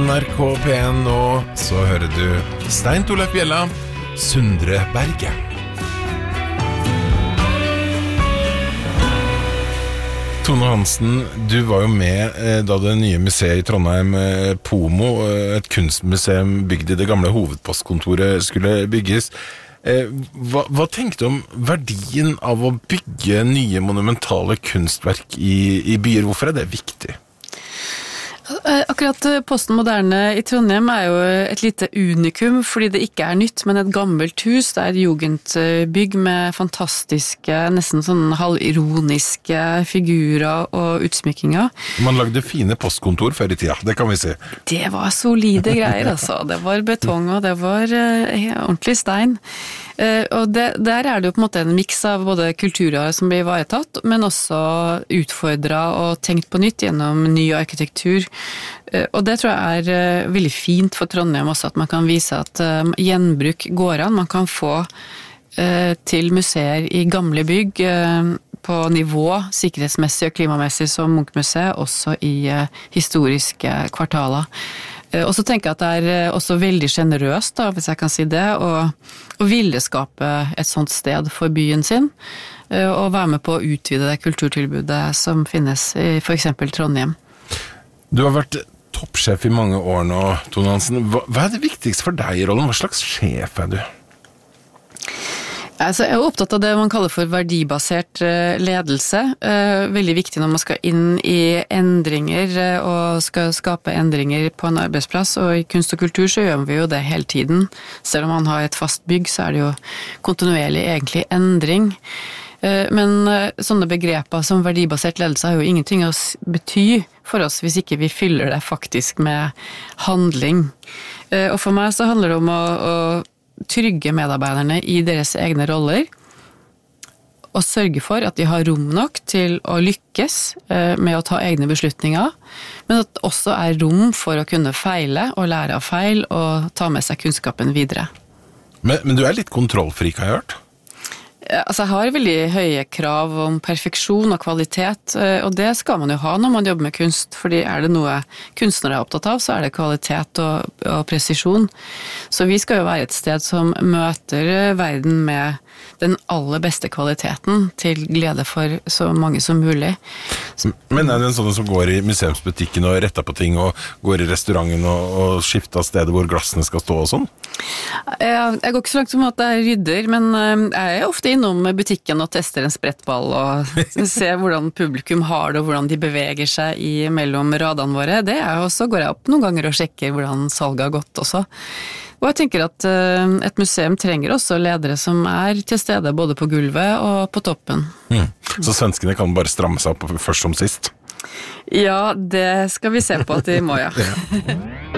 NRK P1 nå, så hører du Stein Torleif Bjella, Sundre Berget. Tone Hansen, du var jo med da det nye museet i Trondheim, Pomo, et kunstmuseum bygd i det gamle hovedpostkontoret, skulle bygges. Hva tenkte du om verdien av å bygge nye monumentale kunstverk i byer? Hvorfor det viktig? Akkurat Posten Moderne i Trondheim jo et lite unikum, fordi det ikke nytt, men et gammelt hus. Det et jugendbygg med fantastiske, nesten sånn halvironiske figurer og utsmykkinger. Man lagde fine postkontor før i tida, det kan vi si. Det var solide greier, altså. Det var betong, og det var ordentlig stein. Og der det jo på en måte en mix av både kulturer som blir ivaretatt, men også utfordret og tenkt på nytt gjennom ny arkitektur. Og det tror jeg veldig fint for Trondheim også, at man kan vise at gjenbruk går an. Man kan få til museer i gamle bygg på nivå, sikkerhetsmessig og klimamessig som Munch-museet, også i historiske kvartaler. Og så tenker jeg at det også veldig generøst, da, hvis jeg kan si det, å ville skape et sånt sted for byen sin, og være med på å utvide det kulturtilbudet som finnes i for eksempel Trondheim. Du har vært toppsjef i mange år nå, Tone Hansen. Hva det viktigste for deg i rollen? Hva slags sjef du? Altså, jeg opptatt av det man kaller for verdibasert ledelse. Veldig viktig når man skal inn i endringer og skal skape endringer på en arbeidsplass, og i kunst og kultur så gjør vi jo det hele tiden. Selv om man har et fast bygg, så det jo kontinuerlig egentlig endring. Men sånne begreper som verdibasert ledelse har jo ingenting å bety for oss hvis ikke vi fyller det faktisk med handling. Og for meg så handler det om å trygge medarbeiderne i deres egne roller, og sørge for at de har rom nok til å lykkes med å ta egne beslutninger, men at det også rom for å kunne feile og lære av feil og ta med seg kunnskapen videre. Men du litt kontrollfrik, har jeg hørt? Altså, jeg har veldig høye krav om perfeksjon og kvalitet, og det skal man jo ha når man jobber med kunst, fordi det noe kunstnere opptatt av, så det kvalitet og presisjon. Så vi skal jo være et sted som møter verden med den aller beste kvaliteten til glede for så mange som mulig. Men det en sånn som går i museumsbutikken og retter på ting, og går i restauranten og skifter stedet hvor glassene skal stå og sånn? Jeg går ikke så langt som at jeg rydder, men jeg ofte innom butikken og tester en sprettball og ser hvordan publikum har det, og hvordan de beveger seg mellom radene våre. Og så går jeg opp noen ganger og sjekker hvordan salget har gått også. Og jeg tenker at et museum trenger også ledere som til stede både på gulvet og på toppen. Så svenskene kan bare stramme seg opp først som sist? Ja, det skal vi se på at de må, ja.